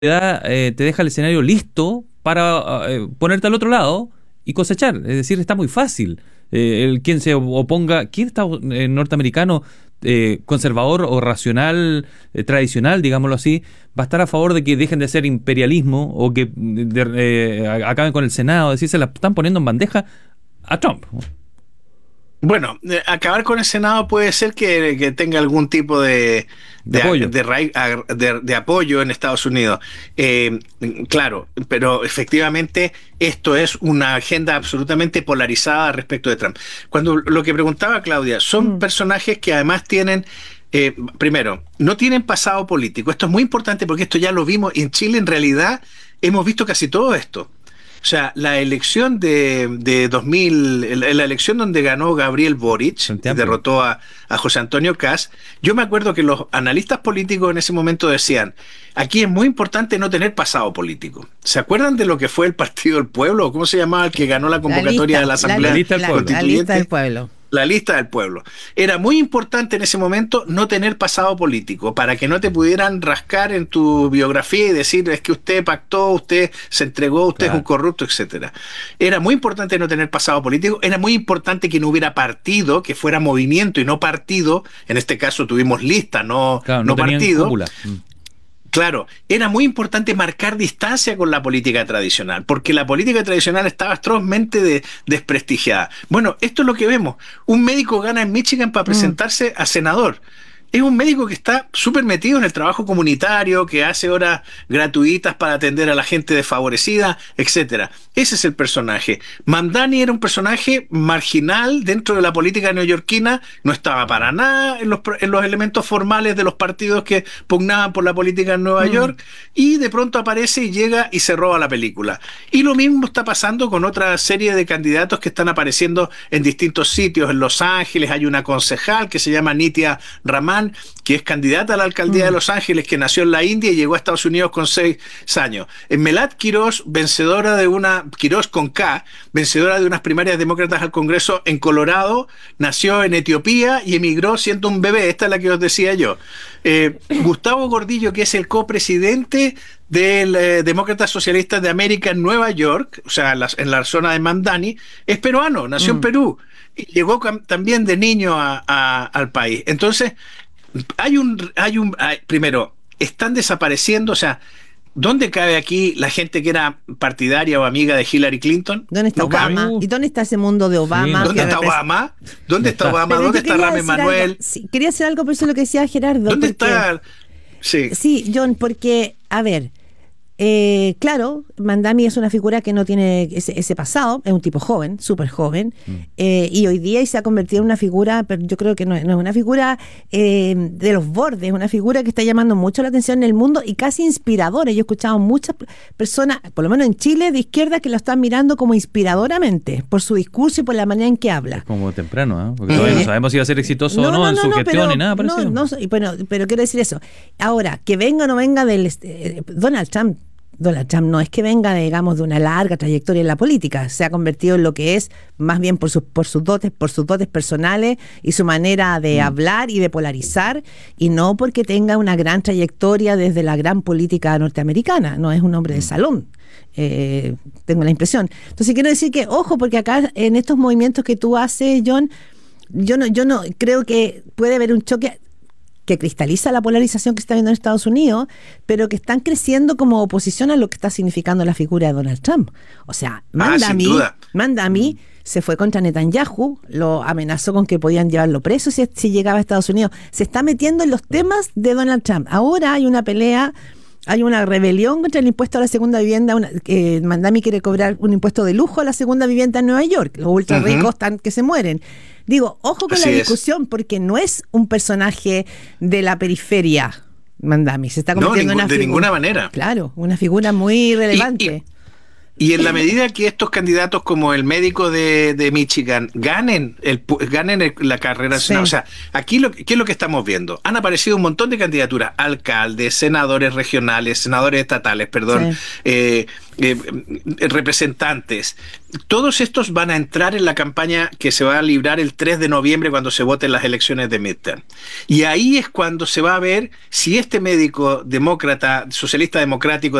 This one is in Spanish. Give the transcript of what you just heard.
te deja el escenario listo para ponerte al otro lado y cosechar. Es decir, está muy fácil. Quien se oponga, ¿quién está norteamericano conservador o racional, tradicional, digámoslo así, va a estar a favor de que dejen de ser imperialismo o que acaben con el Senado? Es decir, se la están poniendo en bandeja a Trump. Bueno, acabar con el Senado puede ser que tenga algún tipo De apoyo. de apoyo en Estados Unidos. Claro, pero efectivamente esto es una agenda absolutamente polarizada respecto de Trump. Cuando lo que preguntaba Claudia, son personajes que además tienen... primero, no tienen pasado político. Esto es muy importante porque esto ya lo vimos en Chile. En realidad hemos visto casi todo esto. O sea, la elección de 2000, la elección donde ganó Gabriel Boric, y derrotó a José Antonio Kast, yo me acuerdo que los analistas políticos en ese momento decían, aquí es muy importante no tener pasado político. ¿Se acuerdan de lo que fue el Partido del Pueblo? ¿O cómo se llamaba el que ganó la convocatoria de la Asamblea Constituyente? La lista del pueblo. La lista del pueblo. Era muy importante en ese momento no tener pasado político para que no te pudieran rascar en tu biografía y decir es que usted pactó, usted se entregó, usted es un corrupto, etcétera. Era muy importante no tener pasado político, era muy importante que no hubiera partido, que fuera movimiento y no partido. En este caso tuvimos lista, no partido. Cúpula. Claro, era muy importante marcar distancia con la política tradicional, porque la política tradicional estaba atrozmente desprestigiada. Bueno, esto es lo que vemos. Un médico gana en Michigan para presentarse a senador. Es un médico que está súper metido en el trabajo comunitario, que hace horas gratuitas para atender a la gente desfavorecida, etcétera. Ese es el personaje. Mamdani era un personaje marginal dentro de la política neoyorquina, no estaba para nada en los elementos formales de los partidos que pugnaban por la política en Nueva York, y de pronto aparece y llega y se roba la película. Y lo mismo está pasando con otra serie de candidatos que están apareciendo en distintos sitios. En Los Ángeles hay una concejal que se llama Nitya Raman, que es candidata a la alcaldía de Los Ángeles, que nació en la India y llegó a Estados Unidos con 6 años. En Melat Quirós, Quirós con K, vencedora de unas primarias demócratas al Congreso en Colorado, nació en Etiopía y emigró siendo un bebé. Esta es la que os decía yo. Gustavo Gordillo, que es el copresidente del Demócratas Socialistas de América en Nueva York, o sea, en la zona de Mamdani, es peruano, nació en Perú. Y llegó también de niño al país. Entonces, primero, están desapareciendo, o sea, ¿dónde cabe aquí la gente que era partidaria o amiga de Hillary Clinton? ¿Dónde está Obama? ¿Y dónde está ese mundo de Obama? Sí, ¿dónde está Obama? ¿Dónde está Obama? ¿Dónde está Rahm Emanuel? Sí, quería hacer algo, pero eso es lo que decía Gerardo. ¿Dónde está? Sí, John, porque, a ver, claro, Mamdani es una figura que no tiene ese pasado, es un tipo joven, súper joven, y hoy día se ha convertido en una figura, pero yo creo que no es una figura de los bordes, es una figura que está llamando mucho la atención en el mundo y casi inspiradora. Yo he escuchado muchas personas, por lo menos en Chile, de izquierda, que lo están mirando como inspiradoramente, por su discurso y por la manera en que habla. Es como temprano, porque todavía no sabemos si va a ser exitoso o no en su gestión ni nada parecido. Pero quiero decir eso. Ahora, que venga o no venga del Donald Trump no es que venga, digamos, de una larga trayectoria en la política. Se ha convertido en lo que es, más bien por sus dotes personales y su manera de hablar y de polarizar, y no porque tenga una gran trayectoria desde la gran política norteamericana. No es un hombre de salón. Tengo la impresión. Entonces quiero decir que, ojo, porque acá en estos movimientos que tú haces, John, yo no creo que puede haber un choque que cristaliza la polarización que está viendo en Estados Unidos, pero que están creciendo como oposición a lo que está significando la figura de Donald Trump. O sea, Mamdani se fue contra Netanyahu, lo amenazó con que podían llevarlo preso si llegaba a Estados Unidos. Se está metiendo en los temas de Donald Trump. Ahora hay una pelea, hay una rebelión contra el impuesto a la segunda vivienda. Mamdani quiere cobrar un impuesto de lujo a la segunda vivienda en Nueva York. Los ultra ricos están que se mueren. Digo, ojo con la discusión, porque no es un personaje de la periferia, Mamdani. Se está convirtiendo en una figura, de ninguna manera. Claro, una figura muy relevante. Y en la medida que estos candidatos como el médico de Michigan ganen la carrera, Sí. o sea, aquí ¿qué es lo que estamos viendo? Han aparecido un montón de candidaturas, alcaldes, senadores regionales, senadores estatales, perdón, Sí. Representantes. Todos estos van a entrar en la campaña que se va a librar el 3 de noviembre cuando se voten las elecciones de midterm. Y ahí es cuando se va a ver si este médico demócrata, socialista democrático